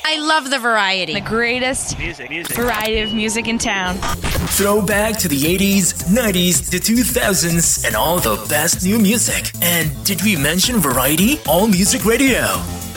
I love the variety. The greatest Music. variety of music in town. Throwback to the 80s, 90s, the 2000s, and all the best new music. And did we mention variety? All Music Radio.